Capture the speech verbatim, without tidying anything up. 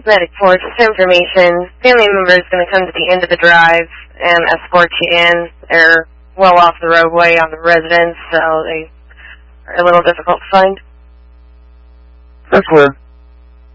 Medic four, just information. Family member is going to come to the end of the drive and escort you in. They're well off the roadway on the residence, so they are a little difficult to find. That's clear.